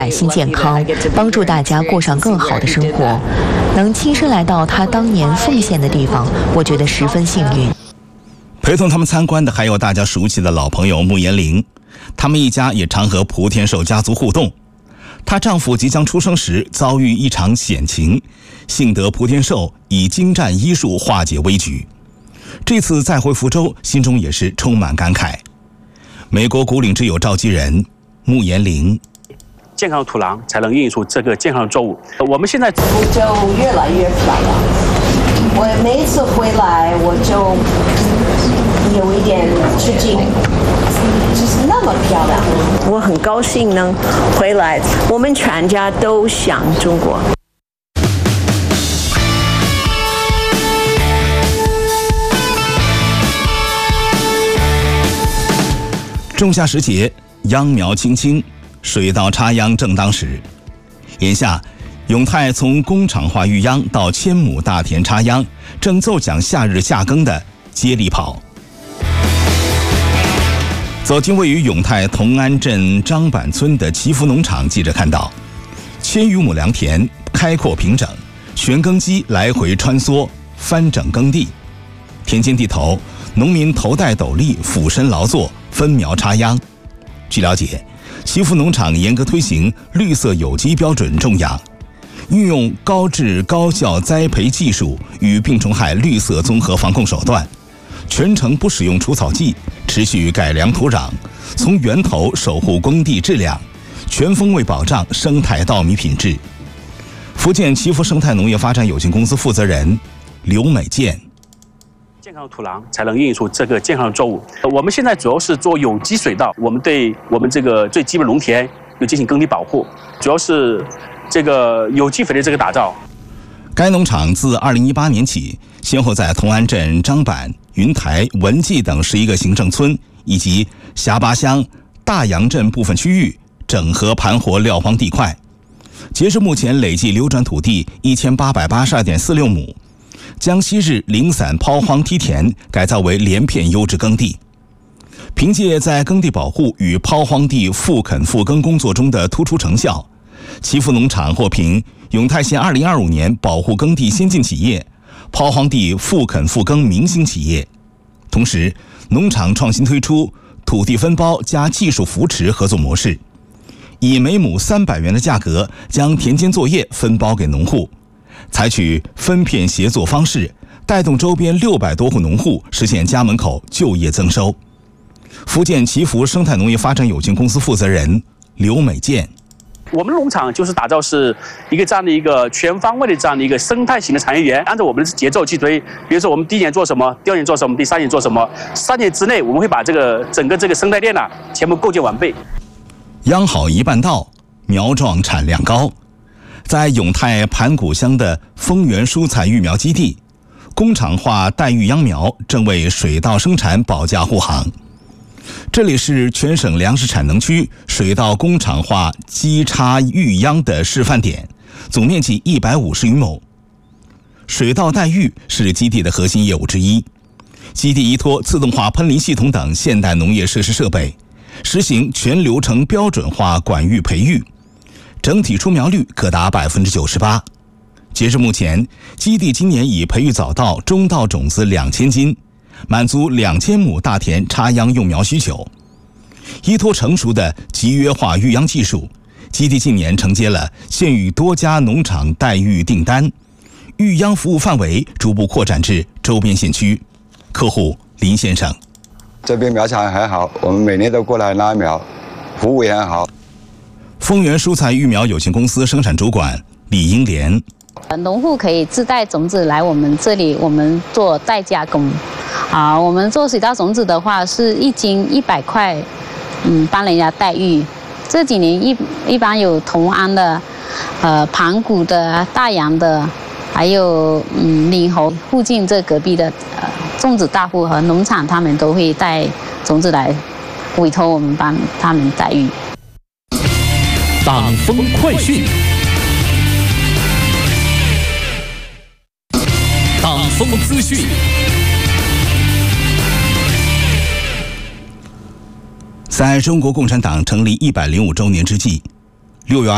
百姓健康，帮助大家过上更好的生活。能亲身来到他当年奉献的地方，我觉得十分幸运。 陪同他们参观的还有大家熟悉的老朋友穆延龄，他们一家也常和莆田寿家族互动。她丈夫即将出生时遭遇一场险情，幸得莆田寿以精湛医术化解危局。这次再回福州，心中也是充满感慨。美国古岭之友召集人穆延龄： 健康的土壤才能孕育出这个健康的作物。我们现在就越来越漂亮。我每一次回来，我就有一点吃惊，就是那么漂亮。我很高兴能回来，我们全家都想中国。 仲夏时节，秧苗青青，水稻插秧正当时。眼下，永泰从工厂化育秧到1000亩大田插秧，正奏响夏日夏耕的接力跑。走进位于永泰同安镇张板村的祈福农场，记者看到，1000余亩良田开阔平整，旋耕机来回穿梭，翻整耕地。田间地头，农民头戴斗笠，俯身劳作，分苗插秧。据了解，祈福农场严格推行绿色有机标准种养，运用高质高效栽培技术与病虫害绿色综合防控手段，全程不使用除草剂，持续改良土壤，从源头守护耕地质量，全方位保障生态稻米品质。福建祈福生态农业发展有限公司负责人刘美健： 健康的土壤才能孕育出这个健康的作物。我们现在主要是做有机水稻，我们对我们这个最基本农田有进行耕地保护，主要是这个有机肥的这个打造。 该农场自2018年起，先后在同安镇张板、云台、文记等11个行政村以及峡坝乡、大洋镇部分区域整合盘活撂荒地块，截至目前累计流转土地1882.46亩，将昔日零散抛荒梯田改造为连片优质耕地。凭借在耕地保护与抛荒地复垦复耕工作中的突出成效，祈福农场获评永泰县2025年保护耕地先进企业、抛荒地复垦复耕明星企业。同时，农场创新推出土地分包加技术扶持合作模式，以每亩300元的价格将田间作业分包给农户，采取分片协作方式，带动周边600多户农户实现家门口就业增收。福建祈福生态农业发展有限公司负责人刘美健： 我们农场就是打造是一个这样的一个全方位的这样的一个生态型的产业园，按照我们的节奏去推。比如说我们第1年做什么，第2年做什么，第3年做什么，3年之内我们会把这个整个这个生态链全部构建完备。 秧好一半到，苗壮产量高。在永泰盘古乡的丰源蔬菜育苗基地，工厂化代育秧苗正为水稻生产保驾护航。这里是全省粮食产能区水稻工厂化基插育秧的示范点，总面积150余亩。水稻代育是基地的核心业务之一，基地依托自动化喷淋系统等现代农业设施设备，实行全流程标准化管育培育，整体出苗率可达98%。截至目前，基地今年已培育早稻、中稻种子2000斤，满足2000亩大田插秧用苗需求。依托成熟的集约化育秧技术，基地近年承接了县域多家农场代育订单，育秧服务范围逐步扩展至周边县区。客户林先生： 这边苗场很好，我们每年都过来拉苗，服务也很好。 丰源蔬菜育苗有限公司生产主管李英莲： 农户可以自带种子来我们这里，我们做代加工。我们做水稻种子的话，是1斤100块，帮人家代育。这几年一般有同安的、盘古的、大洋的，还有闽侯附近这隔壁的种植大户和农场，他们都会带种子来委托我们帮他们代育。 党风快讯，党风资讯。 在中国共产党成立105周年之际，6月